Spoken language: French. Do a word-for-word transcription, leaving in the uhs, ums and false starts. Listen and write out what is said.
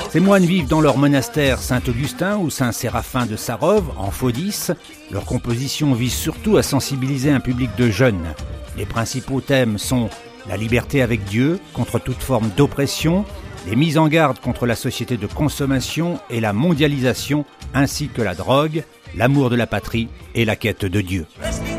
Ces moines vivent dans leur monastère Saint-Augustin ou Saint-Séraphin de Sarov, en Faudice. Leur composition vise surtout à sensibiliser un public de jeunes. Les principaux thèmes sont la liberté avec Dieu, contre toute forme d'oppression, les mises en garde contre la société de consommation et la mondialisation, ainsi que la drogue, l'amour de la patrie et la quête de Dieu.